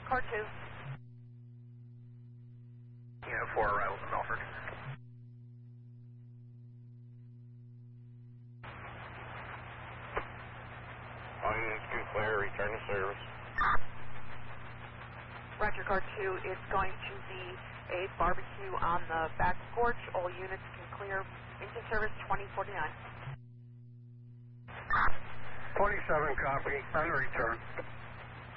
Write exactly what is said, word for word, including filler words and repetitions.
Car two. Unit four arrivals in Milford. All units two clear, return to service. Roger, Car two is going to be a barbecue on the back porch. All units can clear into service twenty forty-nine. twenty-seven copy, on return.